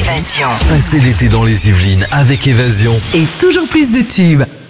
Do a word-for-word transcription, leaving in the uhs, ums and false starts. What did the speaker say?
Évasion. Passez l'été dans les Yvelines avec Évasion. Et toujours plus de tubes.